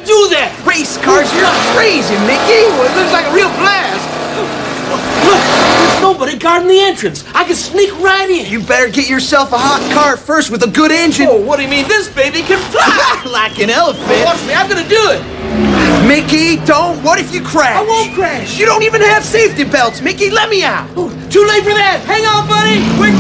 do that? Race cars? You're crazy, Mickey. Well, it looks like a real blast. Look, there's nobody guarding the entrance. I can sneak right in. You better get yourself a hot car first with a good engine. Oh, what do you mean? This baby can fly. Like an elephant. Well, watch me. I'm gonna do it. Mickey, don't. What if you crash? I won't crash. You don't even have safety belts, Mickey. Let me out. Oh, too late for that. Hang on, buddy. We're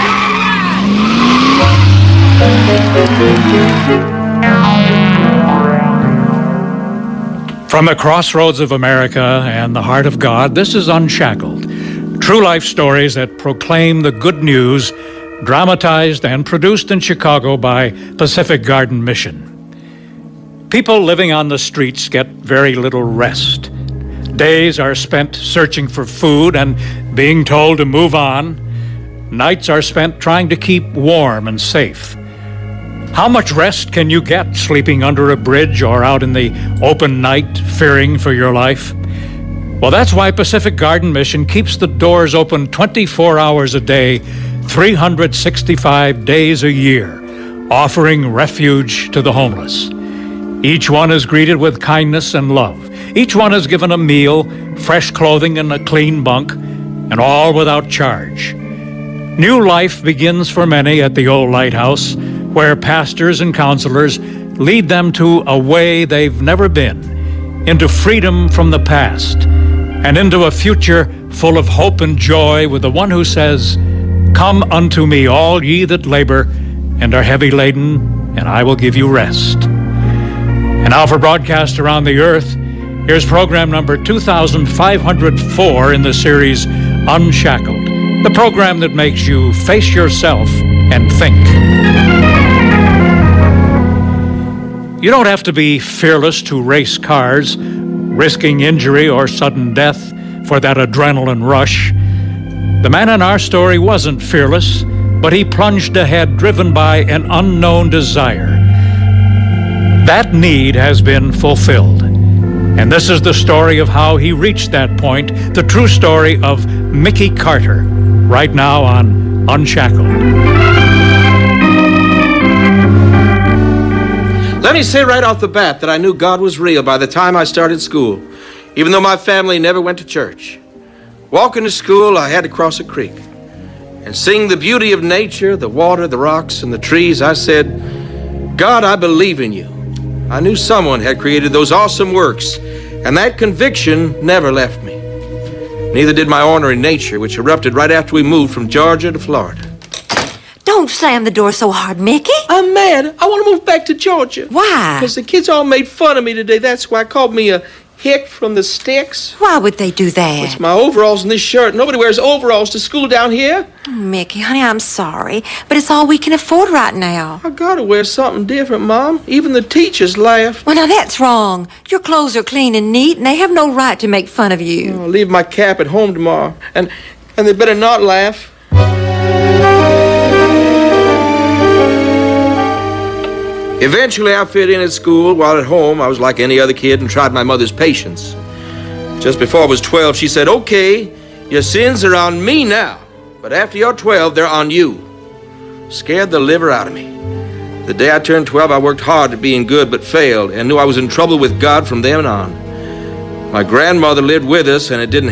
From the crossroads of America and the heart of God, this is Unshackled. True life stories that proclaim the good news, dramatized and produced in Chicago by Pacific Garden Mission. People living on the streets get very little rest. Days are spent searching for food and being told to move on. Nights are spent trying to keep warm and safe. How much rest can you get sleeping under a bridge or out in the open night, fearing for your life? Well, that's why Pacific Garden Mission keeps the doors open 24 hours a day, 365 days a year, offering refuge to the homeless. Each one is greeted with kindness and love. Each one is given a meal, fresh clothing, and a clean bunk, and all without charge. New life begins for many at the old lighthouse, where pastors and counselors lead them to a way they've never been, into freedom from the past, and into a future full of hope and joy with the one who says, "Come unto me, all ye that labor and are heavy laden, and I will give you rest." And now for broadcast around the earth, here's program number 2504 in the series Unshackled, the program that makes you face yourself and think. You don't have to be fearless to race cars, risking injury or sudden death for that adrenaline rush. The man in our story wasn't fearless, but he plunged ahead, driven by an unknown desire. That need has been fulfilled. And this is the story of how he reached that point, the true story of Mickey Carter, right now on Unshackled. Let me say right off the bat that I knew God was real by the time I started school, even though my family never went to church. Walking to school, I had to cross a creek. And seeing the beauty of nature, the water, the rocks, and the trees, I said, "God, I believe in you." I knew someone had created those awesome works, and that conviction never left me. Neither did my ornery nature, which erupted right after we moved from Georgia to Florida. Don't slam the door so hard, Mickey. I'm mad. I want to move back to Georgia. Why? Because the kids all made fun of me today. That's why I called me a hick from the sticks. Why would they do that? It's my overalls and this shirt. Nobody wears overalls to school down here. Oh, Mickey, honey, I'm sorry, but it's all we can afford right now. I gotta wear something different, Mom. Even the teachers laugh. Well, now that's wrong. Your clothes are clean and neat, and they have no right to make fun of you. I'll leave my cap at home tomorrow. And they better not laugh. Eventually, I fit in at school, while at home, I was like any other kid and tried my mother's patience. Just before I was 12, she said, "Okay, your sins are on me now, but after you're 12, they're on you." Scared the liver out of me. The day I turned 12, I worked hard at being good, but failed, and knew I was in trouble with God from then on. My grandmother lived with us, and it didn't